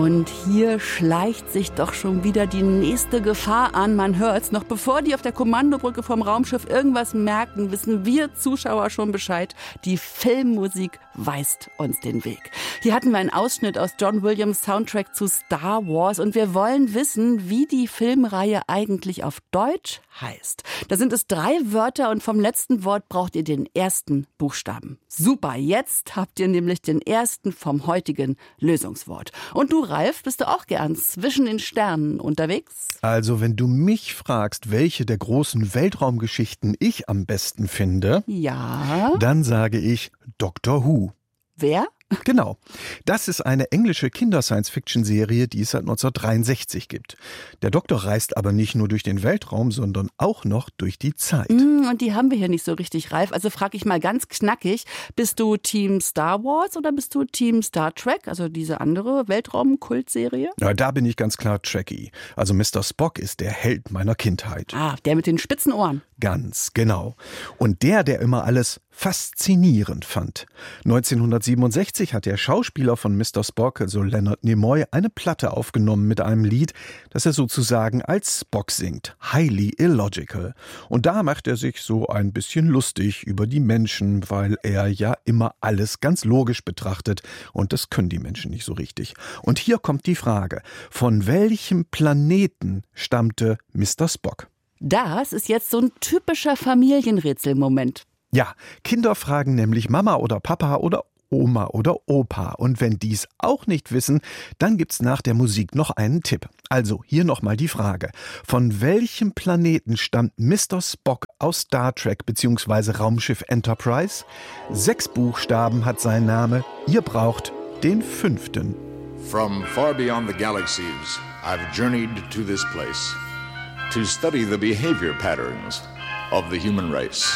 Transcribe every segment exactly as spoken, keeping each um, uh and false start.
Und hier schleicht sich doch schon wieder die nächste Gefahr an. Man hört's. Noch bevor die auf der Kommandobrücke vom Raumschiff irgendwas merken, wissen wir Zuschauer schon Bescheid. Die Filmmusik weist uns den Weg. Hier hatten wir einen Ausschnitt aus John Williams' Soundtrack zu Star Wars und wir wollen wissen, wie die Filmreihe eigentlich auf Deutsch heißt. Da sind es drei Wörter und vom letzten Wort braucht ihr den ersten Buchstaben. Super, jetzt habt ihr nämlich den ersten vom heutigen Lösungswort. Und du, Ralf, bist du auch gern zwischen den Sternen unterwegs? Also, wenn du mich fragst, welche der großen Weltraumgeschichten ich am besten finde, ja, dann sage ich Doctor Who. Wer? Genau. Das ist eine englische Kinder-Science-Fiction-Serie, die es seit neunzehnhundertdreiundsechzig gibt. Der Doktor reist aber nicht nur durch den Weltraum, sondern auch noch durch die Zeit. Mm, und die haben wir hier nicht so richtig, Ralf. Also frage ich mal ganz knackig, bist du Team Star Wars oder bist du Team Star Trek, also diese andere Weltraum-Kultserie? Ja, da bin ich ganz klar Trekkie. Also Mister Spock ist der Held meiner Kindheit. Ah, der mit den spitzen Ohren. Ganz genau. Und der, der immer alles faszinierend fand. neunzehnhundertsiebenundsechzig hat der Schauspieler von Mister Spock, also Leonard Nimoy, eine Platte aufgenommen mit einem Lied, das er sozusagen als Spock singt. Highly Illogical. Und da macht er sich so ein bisschen lustig über die Menschen, weil er ja immer alles ganz logisch betrachtet. Und das können die Menschen nicht so richtig. Und hier kommt die Frage, von welchem Planeten stammte Mister Spock? Das ist jetzt so ein typischer Familienrätselmoment. Ja, Kinder fragen nämlich Mama oder Papa oder Oma oder Opa. Und wenn die's auch nicht wissen, dann gibt's nach der Musik noch einen Tipp. Also hier nochmal die Frage. Von welchem Planeten stammt Mister Spock aus Star Trek bzw. Raumschiff Enterprise? Sechs Buchstaben hat sein Name. Ihr braucht den fünften. From far beyond the galaxies, I've journeyed to this place to study the behavior patterns of the human race.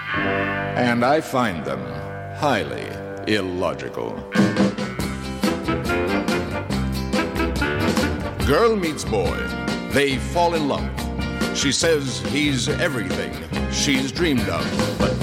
And I find them highly illogical. Girl meets boy. They fall in love. She says he's everything she's dreamed of. But